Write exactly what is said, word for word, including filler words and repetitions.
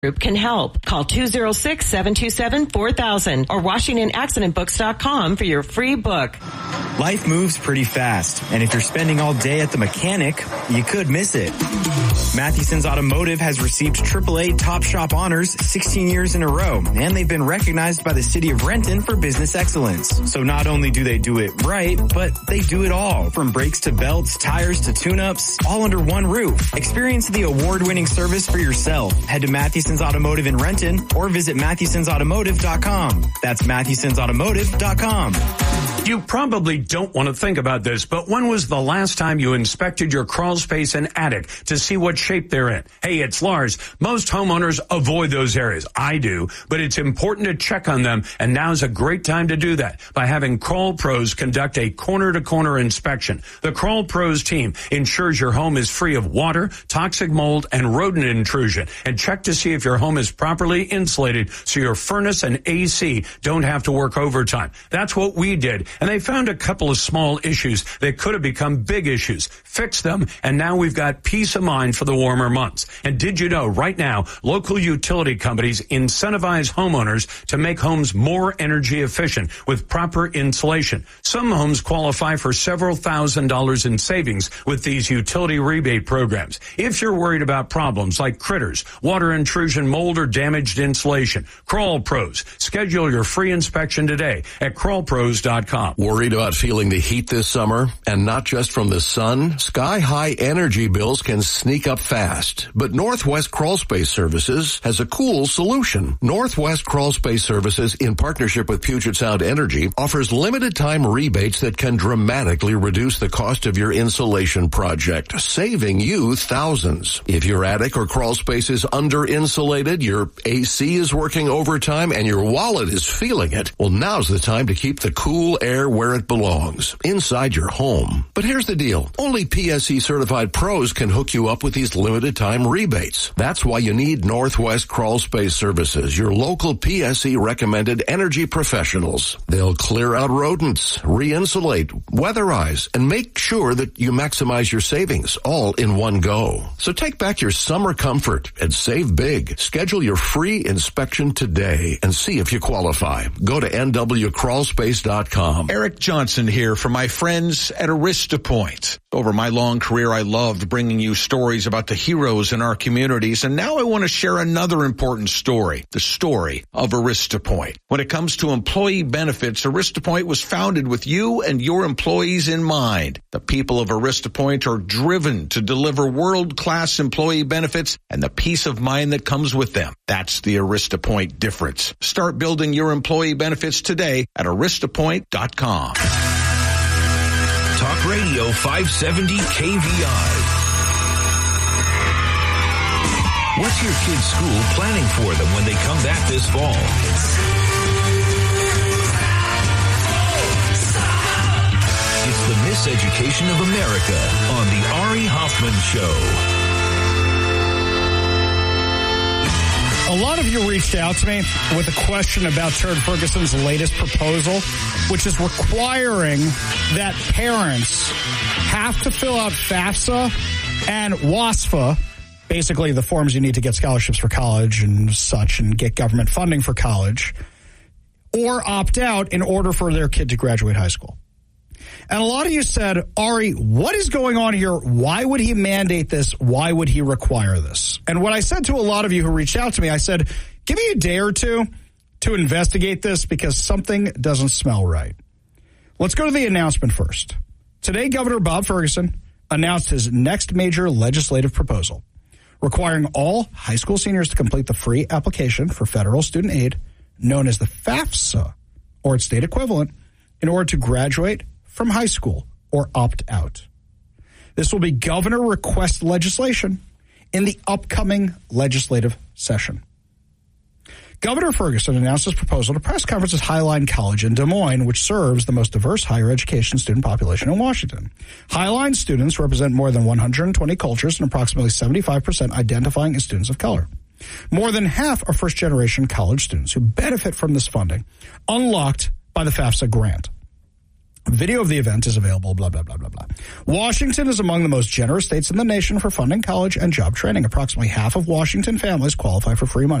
Group can help. Call two oh six, seven two seven, four thousand or Washington Accident Books dot com for your free book. Life moves pretty fast, and if you're spending all day at the mechanic, you could miss it. Mathewson's Automotive has received triple A Top Shop honors sixteen years in a row, and they've been recognized by the city of Renton for business excellence. So not only do they do it right, but they do it all, from brakes to belts, tires to tune-ups, all under one roof. Experience the award-winning service for yourself. Head to Mathewson's Automotive in Renton or visit Mathewsons Automotive dot com. That's Mathewsons Automotive dot com. You probably don't want to think about this, but when was the last time you inspected your crawl space and attic to see what shape they're in? Hey, it's Lars. Most homeowners avoid those areas. I do, but it's important to check on them, and now's a great time to do that by having Crawl Pros conduct a corner-to-corner inspection. The Crawl Pros team ensures your home is free of water, toxic mold, and rodent intrusion, and check to see if your home is properly insulated so your furnace and A C don't have to work overtime. That's what we did. And they found a couple of small issues that could have become big issues. Fixed them, and now we've got peace of mind for the warmer months. And did you know right now, local utility companies incentivize homeowners to make homes more energy efficient with proper insulation. Some homes qualify for several thousand dollars in savings with these utility rebate programs. If you're worried about problems like critters, water intrusion, mold, or damaged insulation, Crawl Pros. Schedule your free inspection today at crawl pros dot com. Worried about feeling the heat this summer? And not just from the sun? Sky-high energy bills can sneak up fast. But Northwest Crawl Space Services has a cool solution. Northwest Crawl Space Services, in partnership with Puget Sound Energy, offers limited-time rebates that can dramatically reduce the cost of your insulation project, saving you thousands. If your attic or crawl space is under-insulated, your A C is working overtime, and your wallet is feeling it, well, now's the time to keep the cool air where it belongs, inside your home. But here's the deal. Only P S E certified pros can hook you up with these limited time rebates. That's why you need Northwest Crawl Space Services, your local P S E recommended energy professionals. They'll clear out rodents, re-insulate, weatherize, and make sure that you maximize your savings all in one go. So take back your summer comfort and save big. Schedule your free inspection today and see if you qualify. Go to N W crawl space dot com. Eric Johnson here for my friends at AristaPoint. Over my long career, I loved bringing you stories about the heroes in our communities, and now I want to share another important story, the story of AristaPoint. When it comes to employee benefits, AristaPoint was founded with you and your employees in mind. The people of AristaPoint are driven to deliver world-class employee benefits and the peace of mind that comes with them. That's the AristaPoint difference. Start building your employee benefits today at arista point dot com. Talk Radio five seventy K V I. What's your kid's school planning for them when they come back this fall? It's the Miseducation of America on the Ari Hoffman Show. A lot of you reached out to me with a question about Turd Ferguson's latest proposal, which is requiring that parents have to fill out FAFSA and WASFA, basically the forms you need to get scholarships for college and such and get government funding for college, or opt out in order for their kid to graduate high school. And a lot of you said, Ari, what is going on here? Why would he mandate this? Why would he require this? And what I said to a lot of you who reached out to me, I said, give me a day or two to investigate this because something doesn't smell right. Let's go to the announcement first. Today, Governor Bob Ferguson announced his next major legislative proposal, requiring all high school seniors to complete the free application for federal student aid, known as the FAFSA, or its state equivalent, in order to graduate from high school or opt out. This will be governor request legislation in the upcoming legislative session. Governor Ferguson announced his proposal at a press conference at Highline College in Des Moines, which serves the most diverse higher education student population in Washington. Highline students represent more than one hundred twenty cultures and approximately seventy-five percent identifying as students of color. More than half are first-generation college students who benefit from this funding, unlocked by the FAFSA grant. Video of the event is available, blah, blah, blah, blah, blah. Washington is among the most generous states in the nation for funding college and job training. Approximately half of Washington families qualify for free money.